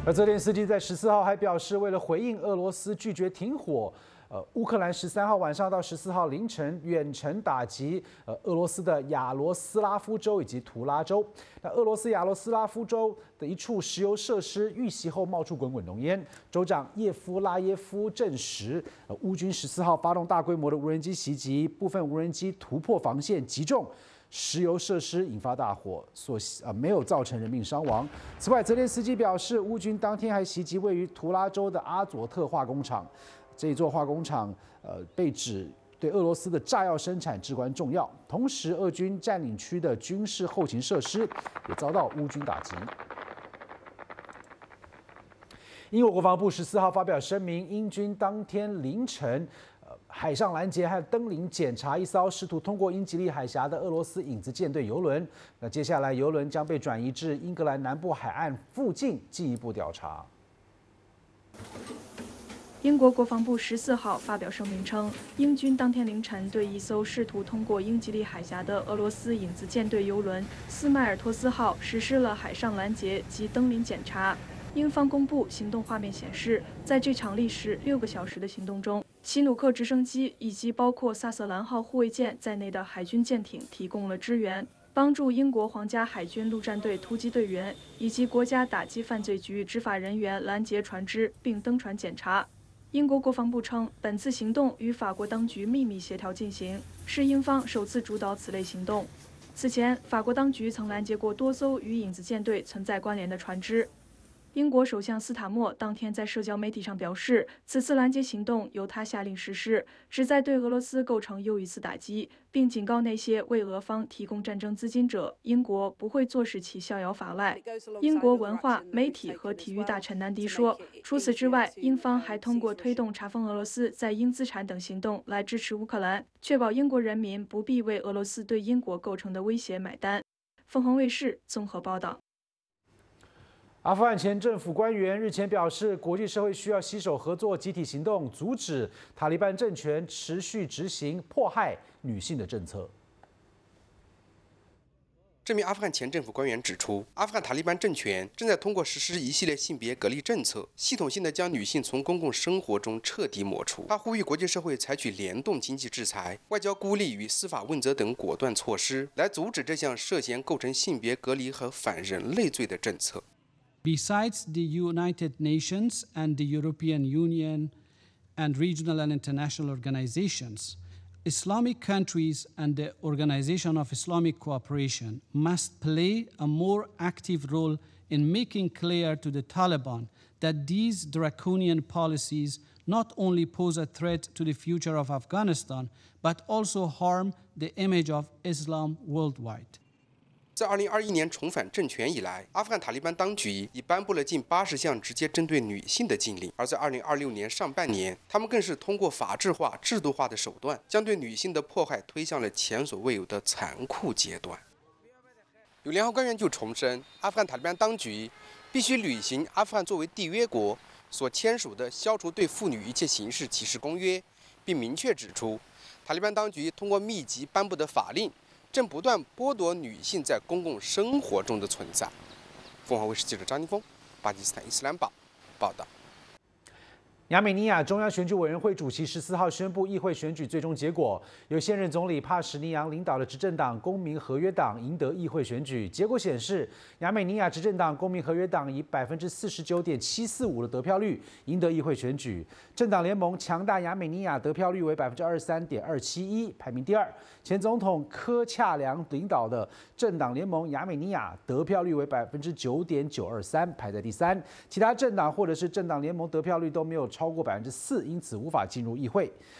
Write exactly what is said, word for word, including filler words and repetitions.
而泽连斯基在十四号还表示，为了回应俄罗斯拒绝停火，呃，乌克兰十三号晚上到十四号凌晨远程打击呃俄罗斯的亚罗斯拉夫州以及图拉州。那俄罗斯亚罗斯拉夫州的一处石油设施遇袭后冒出滚滚浓烟，州长叶夫拉耶夫证实，呃，乌军十四号发动大规模的无人机袭击，部分无人机突破防线击中石油设施，引发大火，所呃没有造成人命伤亡。此外，泽连斯基表示，乌军当天还袭击位于图拉州的阿佐特化工厂。这一座化工厂，呃，被指对俄罗斯的炸药生产至关重要。同时，俄军占领区的军事后勤设施也遭到乌军打击。英国国防部十四号发表声明，英军当天凌晨，呃，海上拦截和登临检查一艘试图通过英吉利海峡的俄罗斯影子舰队邮轮。那接下来，邮轮将被转移至英格兰南部海岸附近进一步调查。 英国国防部十四号发表声明称，英军当天凌晨对一艘试图通过英吉利海峡的俄罗斯影子舰队邮轮“斯迈尔托斯号”实施了海上拦截及登临检查。英方公布行动画面显示，在这场历时六个小时的行动中，奇努克直升机以及包括萨瑟兰号护卫舰在内的海军舰艇提供了支援，帮助英国皇家海军陆战队突击队员以及国家打击犯罪局执法人员拦截船只并登船检查。英国国防部称，本次行动与法国当局秘密协调进行，是英方首次主导此类行动。此前，法国当局曾拦截过多艘与影子舰队存在关联的船只。英国首相斯塔默当天在社交媒体上表示，此次拦截行动由他下令实施，旨在对俄罗斯构成又一次打击，并警告那些为俄方提供战争资金者，英国不会坐视其逍遥法外。英国文化、媒体和体育大臣南迪说，除此之外，英方还通过推动查封俄罗斯在英资产等行动来支持乌克兰，确保英国人民不必为俄罗斯对英国构成的威胁买单。凤凰卫视综合报道。 阿富汗前政府官员日前表示，国际社会需要携手合作，集体行动，阻止塔利班政权持续执行迫害女性的政策。 这名阿富汗前政府官员指出，阿富汗塔利班政权正在通过实施一系列性别隔离政策，系统性地将女性从公共生活中彻底抹除。他呼吁国际社会采取联动经济制裁、外交孤立与司法问责等果断措施，来阻止这项涉嫌构成性别隔离和反人类罪的政策。 Besides the United Nations and the European Union and regional and international organizations, Islamic countries and the Organization of Islamic Cooperation must play a more active role in making clear to the Taliban that these draconian policies not only pose a threat to the future of Afghanistan, but also harm the image of Islam worldwide. 自二零二一年重返政权以来，阿富汗塔利班当局已颁布了近八十项直接针对女性的禁令，而在二零二六年上半年，他们更是通过法制化、制度化的手段，将对女性的迫害推向了前所未有的残酷阶段。有联合官员就重申，阿富汗塔利班当局必须履行阿富汗作为缔约国所签署的《消除对妇女一切形式歧视公约》，并明确指出，塔利班当局通过密集颁布的法令，正不断剥夺女性在公共生活中的存在。凤凰卫视记者张宁峰，巴基斯坦伊斯兰堡报道。 亚美尼亚中央选举委员会主席十四号宣布议会选举最终结果，由现任总理帕什尼扬领导的执政党公民合约党赢得议会选举。结果显示，亚美尼亚执政党公民合约党以百分之四十九点七四五的得票率赢得议会选举，政党联盟强大亚美尼亚得票率为百分之二十三点二七一，排名第二。前总统科恰良领导的政党联盟亚美尼亚得票率为百分之九点九二三，排在第三。其他政党或者是政党联盟得票率都没有超过百分之四，因此无法进入议会。